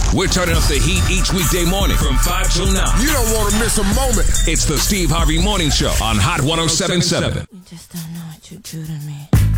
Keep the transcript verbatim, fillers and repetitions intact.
We're turning up the heat each weekday morning from five till nine. You don't want to miss a moment. It's the Steve Harvey Morning Show on Hot one oh seven point seven. You just don't know what you do to me.